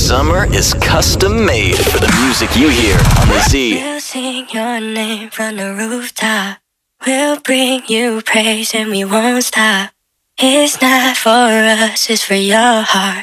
Summer is custom made for the music you hear on the Z. We'll sing your name from the rooftop. We'll bring you praise and we won't stop. It's not for us, it's for your heart.